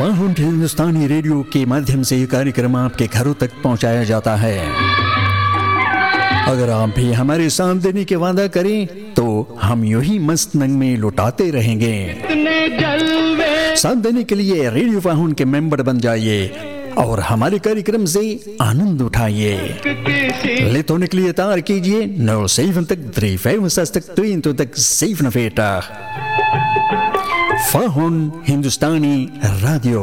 फाहुन हिंदुस्तानी radio के माध्यम से ये कार्यक्रम आपके घरों तक पहुंचाया जाता है। अगर आप भी हमारे साथ देने के वादा करें तो हम यूं ही मस्त नंग में लुटाते रहेंगे। साथ देने के लिए रेडियो फाहुन के मेंबर बन जाइए और हमारे कार्यक्रम से आनंद उठाइए। लेत होने के लिए तार कीजिए 07356 फाहुन हिंदुस्तानी रेडियो।